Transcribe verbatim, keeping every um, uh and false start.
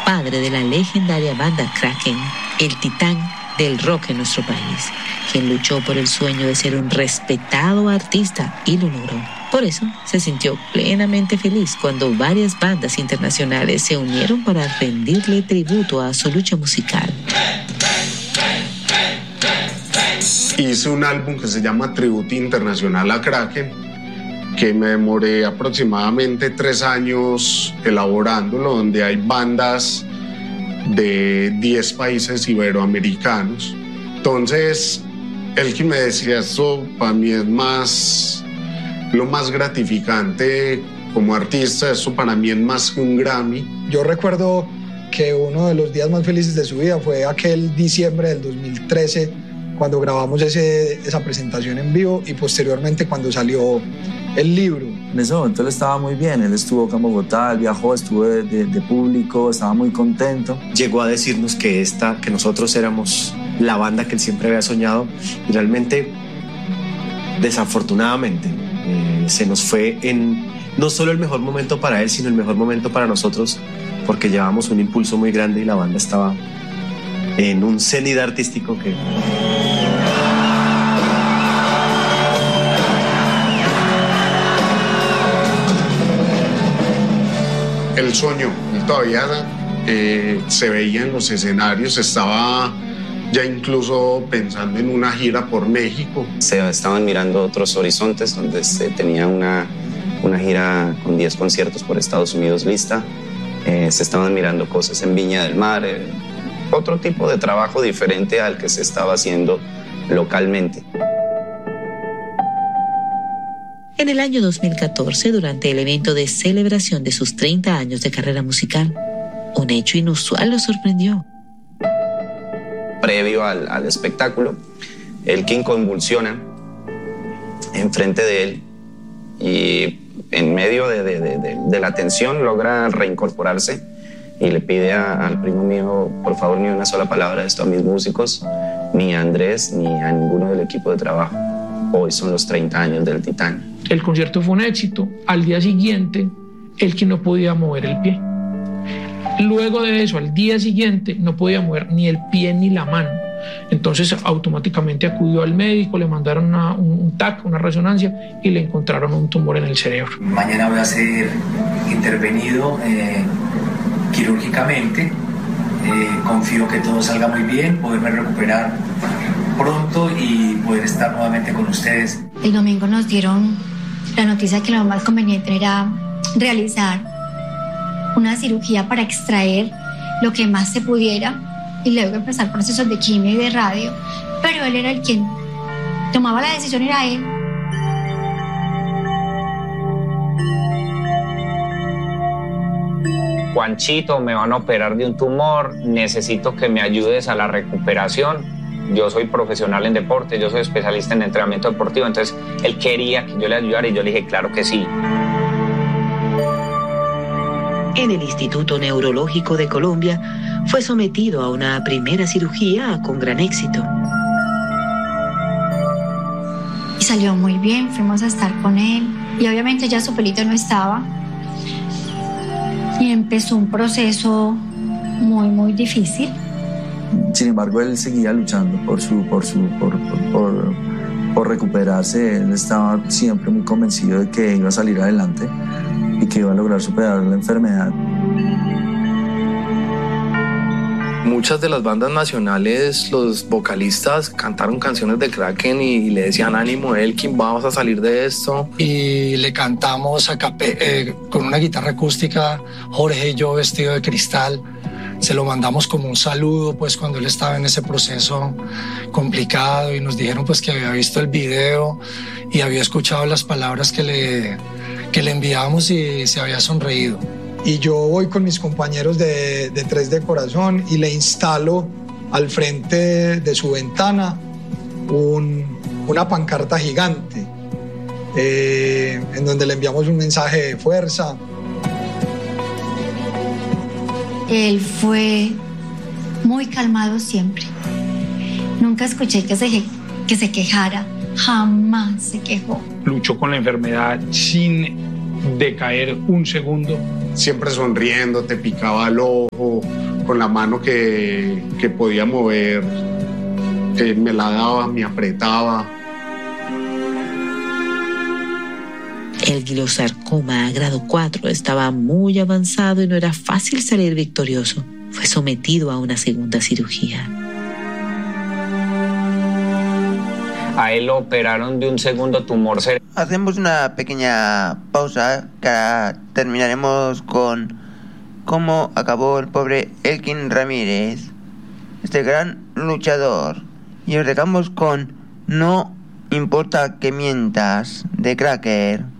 padre de la legendaria banda Kraken, el titán del rock en nuestro país, quien luchó por el sueño de ser un respetado artista y lo logró. Por eso se sintió plenamente feliz cuando varias bandas internacionales se unieron para rendirle tributo a su lucha musical. Hice un álbum que se llama Tributo Internacional a Kraken, que me demoré aproximadamente tres años elaborándolo, donde hay bandas de diez países iberoamericanos. Entonces, él que me decía, esto para mí es más, lo más gratificante como artista, esto para mí es más que un Grammy. Yo recuerdo que uno de los días más felices de su vida fue aquel diciembre del dos mil trece, cuando grabamos ese, esa presentación en vivo y posteriormente cuando salió el libro. En ese momento él estaba muy bien, él estuvo acá en Bogotá, él viajó, estuvo de, de, de público, estaba muy contento. Llegó a decirnos que, esta, que nosotros éramos la banda que él siempre había soñado y realmente, desafortunadamente, eh, se nos fue en no solo el mejor momento para él, sino el mejor momento para nosotros, porque llevábamos un impulso muy grande y la banda estaba en un cenit artístico que... El sueño, él todavía eh, se veía en los escenarios, estaba ya incluso pensando en una gira por México. Se estaban mirando otros horizontes, donde se tenía una, una gira con diez conciertos por Estados Unidos lista. Eh, se estaban mirando cosas en Viña del Mar, eh, otro tipo de trabajo diferente al que se estaba haciendo localmente. En el año dos mil catorce, durante el evento de celebración de sus treinta años de carrera musical, un hecho inusual lo sorprendió. Previo al, al espectáculo, Elkin convulsiona enfrente de él y en medio de, de, de, de, de la tensión logra reincorporarse y le pide a, al primo mío, por favor, ni una sola palabra de esto a mis músicos, ni a Andrés, ni a ninguno del equipo de trabajo. Hoy son los treinta años del Titán. El concierto fue un éxito. Al día siguiente, Elkin no podía mover el pie. Luego de eso, al día siguiente, no podía mover ni el pie ni la mano. Entonces, automáticamente acudió al médico, le mandaron una, un, un T A C, una resonancia, y le encontraron un tumor en el cerebro. Mañana voy a ser intervenido eh, quirúrgicamente. Eh, confío que todo salga muy bien, poderme recuperar pronto y poder estar nuevamente con ustedes. El domingo nos dieron la noticia que lo más conveniente era realizar una cirugía para extraer lo que más se pudiera y luego empezar procesos de quimio y de radio, pero él era el quien tomaba la decisión, era él. Juanchito, me van a operar de un tumor, necesito que me ayudes a la recuperación. Yo soy profesional en deporte, yo soy especialista en entrenamiento deportivo, entonces él quería que yo le ayudara y yo le dije, claro que sí. En el Instituto Neurológico de Colombia fue sometido a una primera cirugía con gran éxito. Y salió muy bien, fuimos a estar con él y obviamente ya su pelito no estaba y empezó un proceso muy, muy difícil. Sin embargo, él seguía luchando por, su, por, su, por, por, por, por recuperarse. Él estaba siempre muy convencido de que iba a salir adelante y que iba a lograr superar la enfermedad. Muchas de las bandas nacionales, los vocalistas cantaron canciones de Kraken y, y le decían ánimo, Elkin, vamos a salir de esto. Y le cantamos a cape- eh, con una guitarra acústica, Jorge y yo vestido de cristal. Se lo mandamos como un saludo pues cuando él estaba en ese proceso complicado y nos dijeron pues que había visto el video y había escuchado las palabras que le, que le enviamos y se había sonreído. Y yo voy con mis compañeros de, de Tres de Corazón y le instalo al frente de su ventana un, una pancarta gigante eh, en donde le enviamos un mensaje de fuerza. Él fue muy calmado siempre. Nunca escuché que se, que se quejara, jamás se quejó. Luchó con la enfermedad sin decaer un segundo. siempre sonriendo, te picaba el ojo, con la mano que, que podía mover, eh, me la daba, me apretaba. El gliosarcoma a grado cuatro estaba muy avanzado y no era fácil salir victorioso. Fue sometido a una segunda cirugía. A él lo operaron de un segundo tumor cerebral. Hacemos una pequeña pausa, que ahora terminaremos con cómo acabó el pobre Elkin Ramírez, este gran luchador. Y os dejamos con No importa que mientas, de Cracker.